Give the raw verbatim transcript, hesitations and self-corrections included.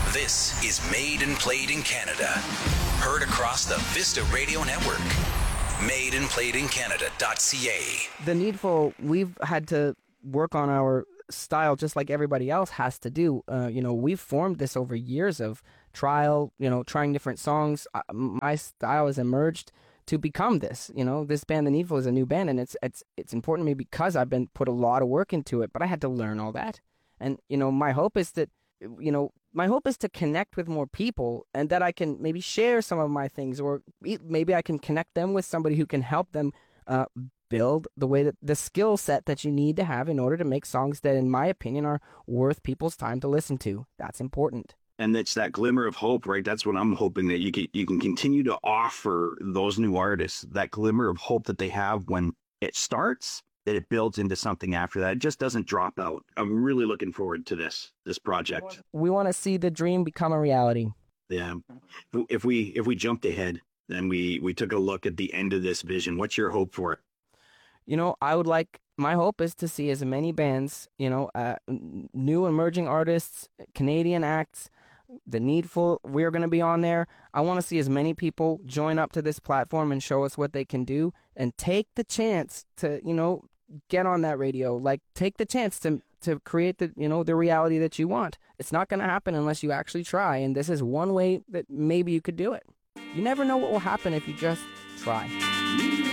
This is Made and Played in Canada. Heard across the Vista Radio Network. made and played in canada dot c a. The Needful, we've had to work on our style just like everybody else has to do. Uh, you know, we've formed this over years of trial, you know, trying different songs. Uh, my style has emerged to become this. You know, this band, The Needful, is a new band, and it's it's it's important to me because I've been put a lot of work into it, but I had to learn all that. And, you know, my hope is that, you know, my hope is to connect with more people and that I can maybe share some of my things, or maybe I can connect them with somebody who can help them uh, build the way that the skill set that you need to have in order to make songs that, in my opinion, are worth people's time to listen to. That's important. And it's that glimmer of hope, right? That's what I'm hoping, that you can, you can continue to offer those new artists that glimmer of hope that they have when it starts, that it builds into something after that. It just doesn't drop out. I'm really looking forward to this, this project. We want to see the dream become a reality. Yeah. If we, if we jumped ahead and we, we took a look at the end of this vision, what's your hope for it? You know, I would like, my hope is to see as many bands, you know, uh, new emerging artists, Canadian acts, The Needful, we're going to be on there. I want to see as many people join up to this platform and show us what they can do, and take the chance to, you know, get on that radio. Like, take the chance to to create the, you know, the reality that you want. It's not going to happen unless you actually try, and this is one way that maybe you could do it. You never know what will happen if you just try.